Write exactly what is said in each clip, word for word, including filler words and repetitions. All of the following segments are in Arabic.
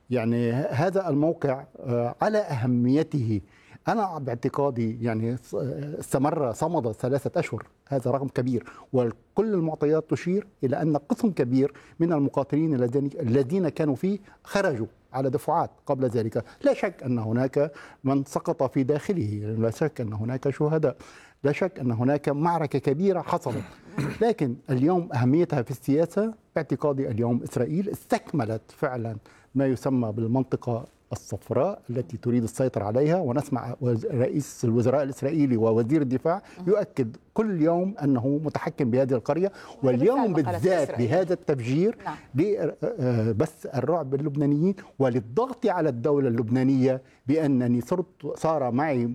يعني هذا الموقع على أهميته. أنا باعتقادي يعني استمر صمد ثلاثة أشهر، هذا رقم كبير، وكل المعطيات تشير إلى أن قسم كبير من المقاتلين الذين كانوا فيه خرجوا على دفعات قبل ذلك. لا شك أن هناك من سقط في داخله، لا شك أن هناك شهداء، لا شك أن هناك معركة كبيرة حصلت. لكن اليوم أهميتها في السياسة باعتقادي اليوم إسرائيل استكملت فعلا ما يسمى بالمنطقة الصفراء التي تريد السيطرة عليها، ونسمع رئيس الوزراء الإسرائيلي ووزير الدفاع يؤكد كل يوم أنه متحكم بهذه القرية، واليوم بالذات بهذا التفجير لبث الرعب باللبنانيين وللضغط على الدولة اللبنانية بأنني صرت صار معي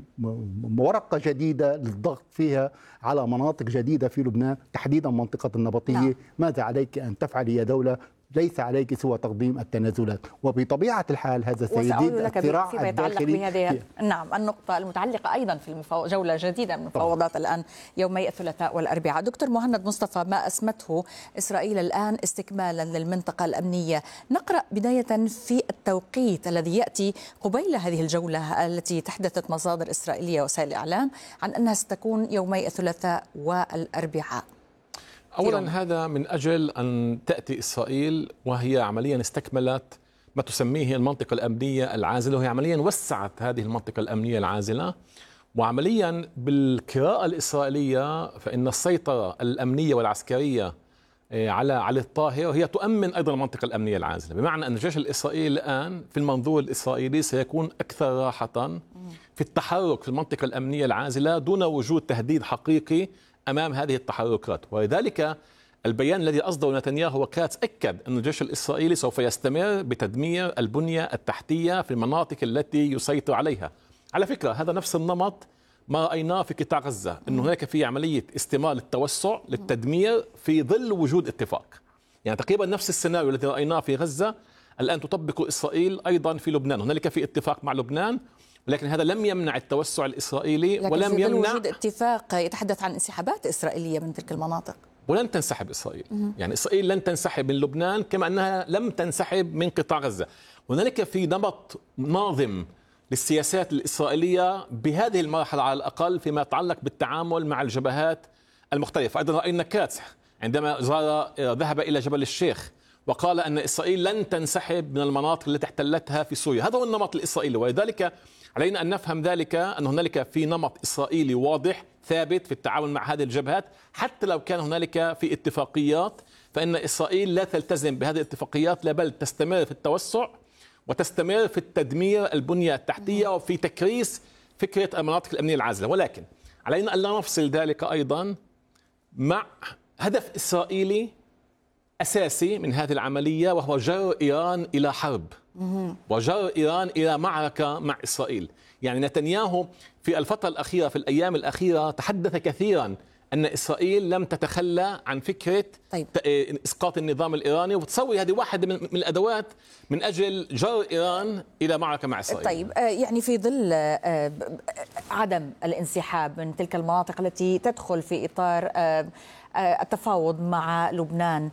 ورقة جديدة للضغط فيها على مناطق جديدة في لبنان، تحديدا منطقة النبطية. نعم. ماذا عليك أن تفعلي يا دولة؟ ليس عليك سوى تقديم التنازلات. وبطبيعة الحال هذا سيزيد الصراع فيما يتعلق بهذه نعم النقطة المتعلقة أيضا في المفو... جولة جديدة من المفاوضات الآن يومي الثلاثاء والأربعاء. دكتور مهند مصطفى، ما أسمته إسرائيل الآن استكمالا للمنطقة الأمنية، نقرأ بداية في التوقيت الذي يأتي قبيل هذه الجولة التي تحدثت مصادر إسرائيلية وسائل الإعلام عن أنها ستكون يومي الثلاثاء والأربعاء. أولا هذا من أجل أن تأتي إسرائيل وهي عمليا استكملت ما تسميه المنطقة الأمنية العازلة، وهي عمليا وسعت هذه المنطقة الأمنية العازلة. وعمليا بالقراءة الإسرائيلية فإن السيطرة الأمنية والعسكرية على على الطاهر هي تؤمن أيضا المنطقة الأمنية العازلة، بمعنى أن الجيش الإسرائيلي الآن في المنظور الإسرائيلي سيكون أكثر راحة في التحرك في المنطقة الأمنية العازلة دون وجود تهديد حقيقي أمام هذه التحركات. ولذلك البيان الذي أصدره نتنياهو وكاتس أكد أن الجيش الإسرائيلي سوف يستمر بتدمير البنية التحتية في المناطق التي يسيطر عليها. على فكرة هذا نفس النمط ما رأيناه في قطاع غزة، أن هناك في عملية استمرار للتوسع للتدمير في ظل وجود اتفاق. يعني تقريبا نفس السيناريو الذي رأيناه في غزة الآن تطبق إسرائيل أيضا في لبنان. هنالك في اتفاق مع لبنان، ولكن هذا لم يمنع التوسع الإسرائيلي ولم في يمنع وجود اتفاق يتحدث عن انسحابات إسرائيلية من تلك المناطق. ولن تنسحب إسرائيل، يعني إسرائيل لن تنسحب من لبنان كما أنها لم تنسحب من قطاع غزة. هنالك في نمط ناظم للسياسات الإسرائيلية بهذه المرحلة على الأقل فيما يتعلق بالتعامل مع الجبهات المختلفة. أيضا رأينا كاتس عندما زار ذهب إلى جبل الشيخ وقال أن إسرائيل لن تنسحب من المناطق التي احتلتها في سوريا. هذا هو النمط الإسرائيلي، ولذلك علينا أن نفهم ذلك أن هنالك في نمط إسرائيلي واضح ثابت في التعامل مع هذه الجبهات. حتى لو كان هنالك في اتفاقيات فإن إسرائيل لا تلتزم بهذه الاتفاقيات، لا بل تستمر في التوسع وتستمر في التدمير البنية التحتية وفي تكريس فكرة المناطق الأمنية العازلة. ولكن علينا أن لا نفصل ذلك أيضا مع هدف إسرائيلي أساسي من هذه العملية، وهو جر إيران إلى حرب وجر إيران إلى معركة مع إسرائيل. يعني نتنياهو في الفترة الأخيرة في الأيام الأخيرة تحدث كثيرا أن إسرائيل لم تتخلى عن فكرة طيب. إسقاط النظام الإيراني، وتصور هذه واحدة من الأدوات من أجل جر إيران إلى معركة مع إسرائيل. طيب يعني في ظل عدم الانسحاب من تلك المناطق التي تدخل في إطار التفاوض مع لبنان،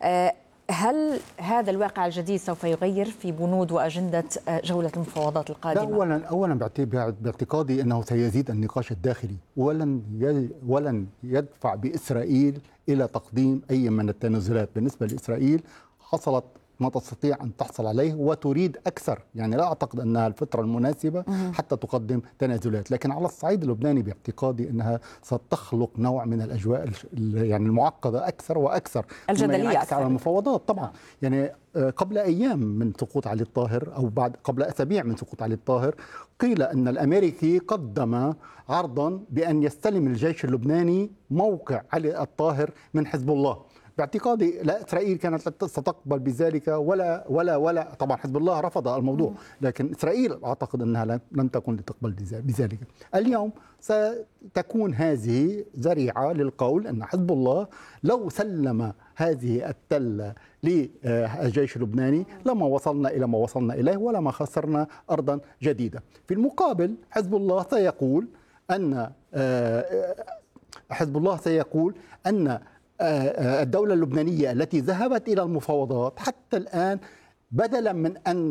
هل هذا الواقع الجديد سوف يغير في بنود وأجندة جولة المفاوضات القادمة؟ لا، أولا أولا باعتقادي أنه سيزيد النقاش الداخلي، ولن ولن يدفع بإسرائيل إلى تقديم أي من التنازلات. بالنسبة لإسرائيل حصلت ما تستطيع أن تحصل عليه وتريد أكثر، يعني لا أعتقد أنها الفترة المناسبة حتى تقدم تنازلات. لكن على الصعيد اللبناني باعتقادي أنها ستخلق نوع من الأجواء يعني المعقدة أكثر وأكثر، الجدلية أكثر على المفاوضات طبعا. يعني قبل أيام من سقوط علي الطاهر أو بعد قبل أسابيع من سقوط علي الطاهر قيل أن الأمريكي قدم عرضا بأن يستلم الجيش اللبناني موقع علي الطاهر من حزب الله. باعتقادي لا إسرائيل كانت ستقبل بذلك ولا ولا ولا طبعا حزب الله رفض الموضوع، لكن إسرائيل أعتقد أنها لن تكن لتقبل بذلك. اليوم ستكون هذه ذريعة للقول أن حزب الله لو سلم هذه التلة للجيش اللبناني لما وصلنا إلى ما وصلنا إليه ولا ما خسرنا أرضا جديدة. في المقابل حزب الله سيقول أن حزب الله سيقول أن الدولة اللبنانية التي ذهبت إلى المفاوضات حتى الآن بدلا من أن